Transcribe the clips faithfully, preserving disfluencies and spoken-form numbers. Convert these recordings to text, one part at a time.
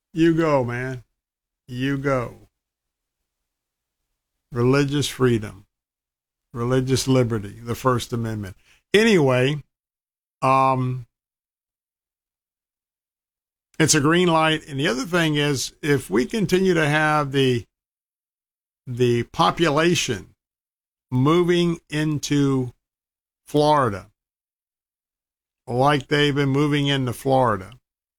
You go, man. You go. Religious freedom, religious liberty, the First Amendment. Anyway, um, it's a green light. And the other thing is, if we continue to have the the population moving into Florida, like they've been moving into Florida,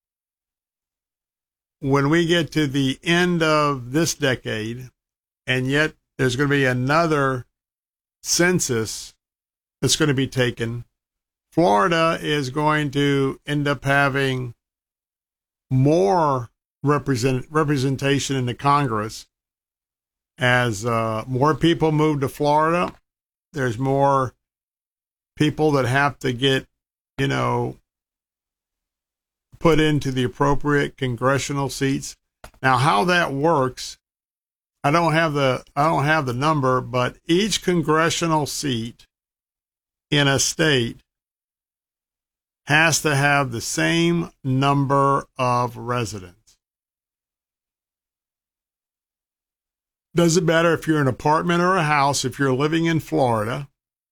when we get to the end of this decade, and yet there's going to be another census that's going to be taken, Florida is going to end up having more represent, representation in the Congress. As uh, more people move to Florida, there's more people that have to get, you know, put into the appropriate congressional seats. Now, how that works, I don't have the I don't have the number, but each congressional seat in a state has to have the same number of residents. Doesn't matter if you're an apartment or a house, if you're living in Florida,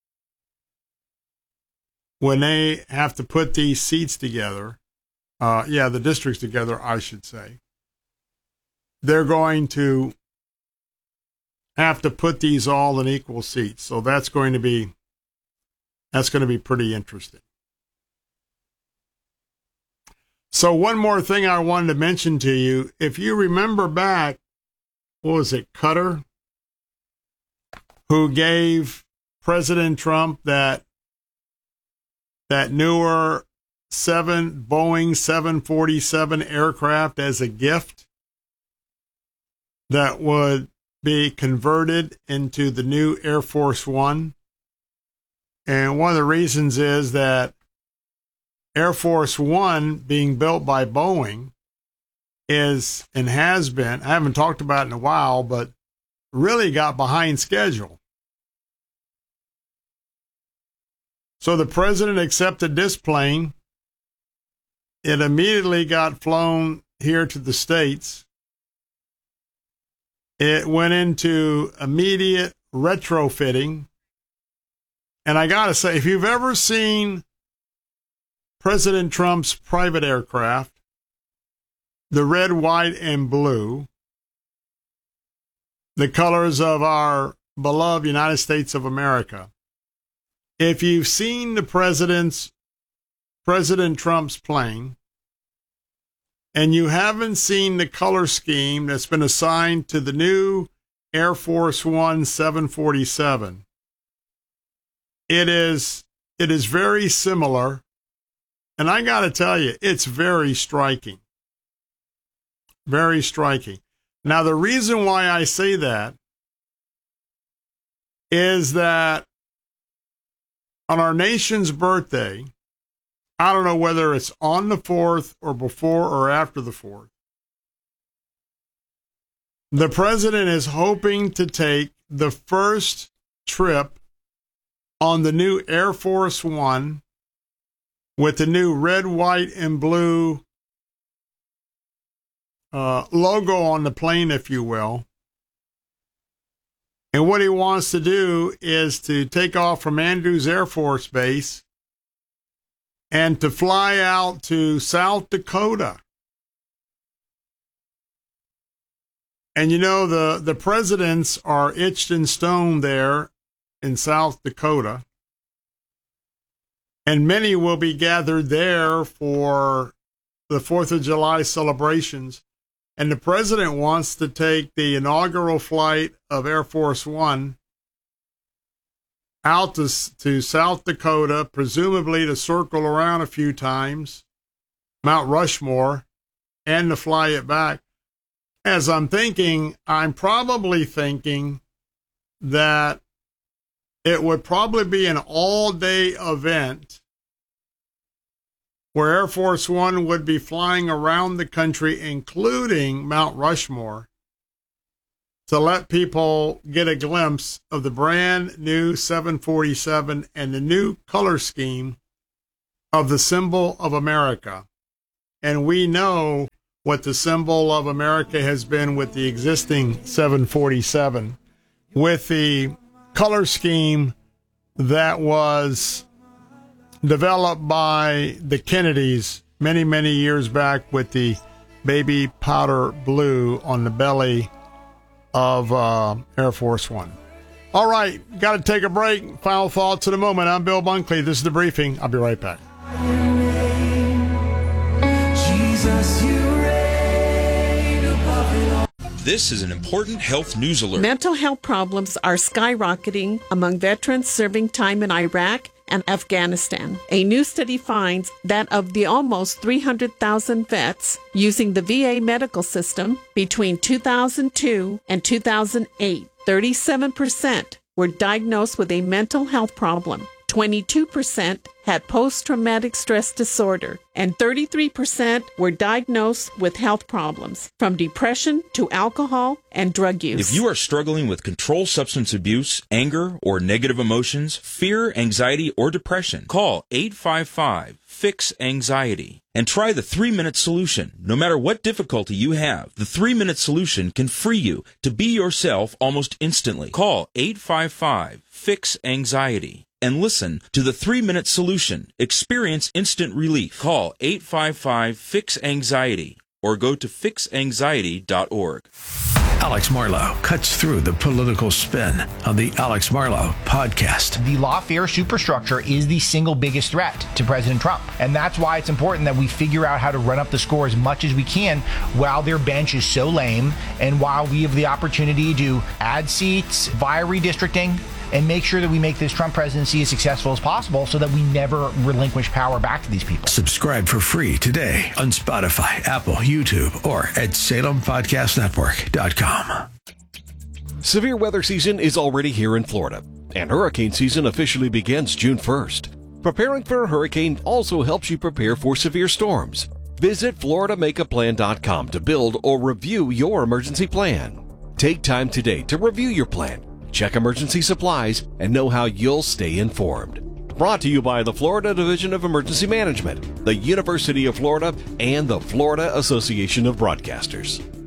when they have to put these seats together, uh, yeah, the districts together, I should say, they're going to have to put these all in equal seats. So that's going to be that's going to be pretty interesting. So one more thing I wanted to mention to you. If you remember back, what was it, Qatar, who gave President Trump that that newer seven Boeing seven forty-seven aircraft as a gift that would be converted into the new Air Force One. And one of the reasons is that Air Force One, being built by Boeing, is and has been, I haven't talked about it in a while, but really got behind schedule. So the president accepted this plane. It immediately got flown here to the States. It went into immediate retrofitting. And I got to say, if you've ever seen President Trump's private aircraft, the red, white, and blue, the colors of our beloved United States of America, if you've seen the president's, President Trump's plane, and you haven't seen the color scheme that's been assigned to the new Air Force One seven forty-seven, it is, it is very similar. And I got to tell you, it's very striking. Very striking. Now, the reason why I say that is that on our nation's birthday, I don't know whether it's on the fourth or before or after the fourth, the president is hoping to take the first trip on the new Air Force One with the new red, white, and blue uh, logo on the plane, if you will. And what he wants to do is to take off from Andrews Air Force Base and to fly out to South Dakota. And you know, the, the presidents are etched in stone there in South Dakota. And many will be gathered there for the fourth of July celebrations. And the president wants to take the inaugural flight of Air Force One out to, to South Dakota, presumably to circle around a few times, Mount Rushmore, and to fly it back. As I'm thinking, I'm probably thinking that it would probably be an all-day event where Air Force One would be flying around the country, including Mount Rushmore, to let people get a glimpse of the brand new seven forty-seven and the new color scheme of the symbol of America. And we know what the symbol of America has been with the existing seven forty-seven, with the color scheme that was developed by the Kennedys many, many years back with the baby powder blue on the belly of uh, Air Force One. All right, got to take a break. Final thoughts in a moment. I'm Bill Bunkley. This is The Briefing. I'll be right back. This is an important health news alert. Mental health problems are skyrocketing among veterans serving time in Iraq and Afghanistan. A new study finds that of the almost three hundred thousand vets using the V A medical system between two thousand two and two thousand eight, thirty-seven percent were diagnosed with a mental health problem, twenty-two percent had post-traumatic stress disorder, and thirty-three percent were diagnosed with health problems, from depression to alcohol and drug use. If you are struggling with controlled substance abuse, anger, or negative emotions, fear, anxiety, or depression, call eight five five, fix anxiety and try the three-minute solution. No matter what difficulty you have, the three-minute solution can free you to be yourself almost instantly. Call eight five five, fix anxiety and listen to the three-minute solution. Experience instant relief. Call eight five five, fix anxiety or go to fix anxiety dot org. Alex Marlow cuts through the political spin on the Alex Marlow podcast. The lawfare superstructure is the single biggest threat to President Trump. And that's why it's important that we figure out how to run up the score as much as we can while their bench is so lame and while we have the opportunity to add seats via redistricting and make sure that we make this Trump presidency as successful as possible so that we never relinquish power back to these people. Subscribe for free today on Spotify, Apple, YouTube, or at Salem Podcast Network dot com. Severe weather season is already here in Florida, and hurricane season officially begins June first. Preparing for a hurricane also helps you prepare for severe storms. Visit Florida Make A Plan dot com to build or review your emergency plan. Take time today to review your plan, check emergency supplies, and know how you'll stay informed. Brought to you by the Florida Division of Emergency Management, the University of Florida, and the Florida Association of Broadcasters.